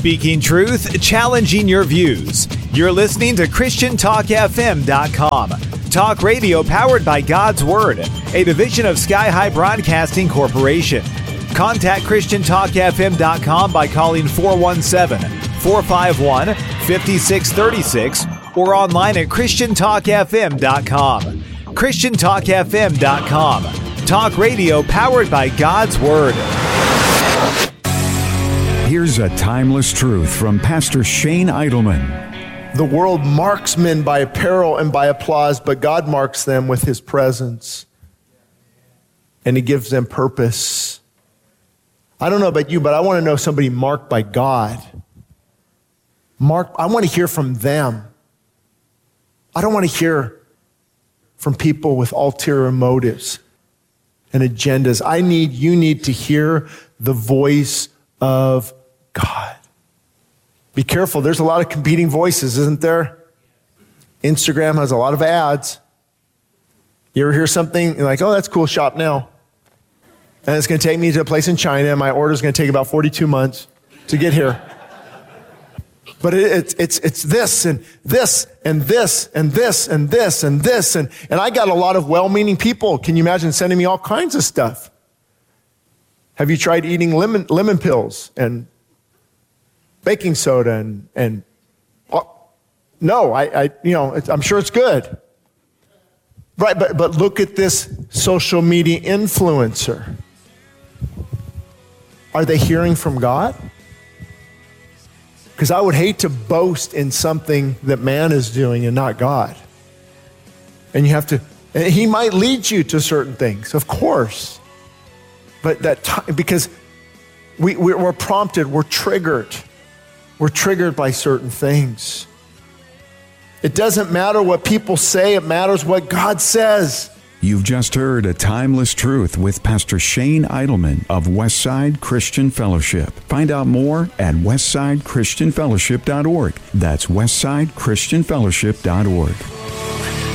Speaking truth, challenging your views. You're listening to ChristianTalkFM.com. Talk radio powered by God's Word, a division of Sky High Broadcasting Corporation. Contact ChristianTalkFM.com by calling 417-451-5636 or online at ChristianTalkFM.com. ChristianTalkFM.com. Talk radio powered by God's Word. Here's a timeless truth from Pastor Shane Idleman. The world marks men by apparel and by applause, but God marks them with his presence. And he gives them purpose. I don't know about you, but I want to know somebody marked by God. I want to hear from them. I don't want to hear from people with ulterior motives and agendas. You need to hear the voice of God. Be careful. There's a lot of competing voices, isn't there? Instagram has a lot of ads. You ever hear something, you're like, oh, that's cool, shop now. And it's going to take me to a place in China, and my order is going to take about 42 months to get here. But it's this and this and this and this and this and this. And I got a lot of well-meaning people. Can you imagine sending me all kinds of stuff? Have you tried eating lemon pills and baking soda and no, I'm sure it's good. Right, but look at this social media influencer. Are they hearing from God? Because I would hate to boast in something that man is doing and not God. And he might lead you to certain things, of course. But because we're prompted, we're triggered. We're triggered by certain things. It doesn't matter what people say, it matters what God says. You've just heard a timeless truth with Pastor Shane Idleman of Westside Christian Fellowship. Find out more at westsidechristianfellowship.org. That's westsidechristianfellowship.org.